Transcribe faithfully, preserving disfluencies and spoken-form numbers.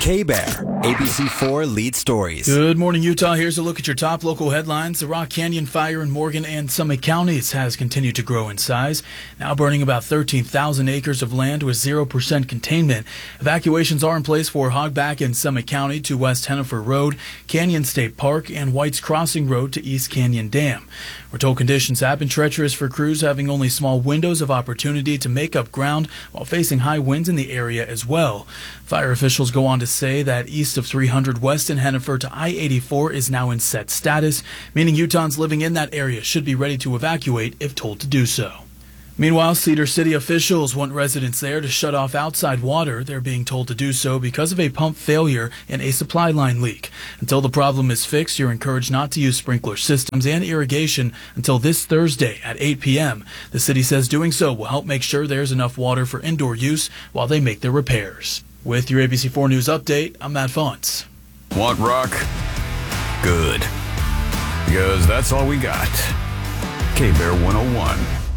K-Bear, A B C four Lead Stories. Good morning, Utah. Here's a look at your top local headlines. The Rock Canyon fire in Morgan and Summit counties has continued to grow in size, now burning about thirteen thousand acres of land with zero percent containment. Evacuations are in place for Hogback in Summit County to West Hennifer Road, Canyon State Park, and White's Crossing Road to East Canyon Dam. We're told conditions have been treacherous for crews having only small windows of opportunity to make up ground while facing high winds in the area as well. Fire officials go on to say that east of three hundred west in Hennifer to I eighty-four is now in set status, meaning Utahns living in that area should be ready to evacuate if told to do so. Meanwhile, Cedar City officials want residents there to shut off outside water. They're being told to do so because of a pump failure and a supply line leak. Until the problem is fixed, you're encouraged not to use sprinkler systems and irrigation until this Thursday at eight p m The city says doing so will help make sure there's enough water for indoor use while they make their repairs. With your A B C four News update, I'm Matt Fonts. Want rock? Good. Because that's all we got. K-Bear one oh one.